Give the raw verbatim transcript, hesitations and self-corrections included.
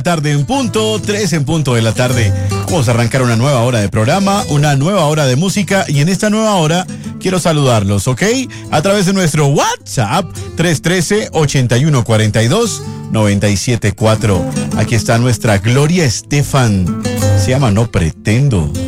Tarde en punto, tres en punto de la tarde. Vamos a arrancar una nueva hora de programa, una nueva hora de música y en esta nueva hora quiero saludarlos, ¿ok? A través de nuestro WhatsApp tres uno tres, ocho uno cuatro dos, nueve siete cuatro. Aquí está nuestra Gloria Estefan. Se llama No Pretendo.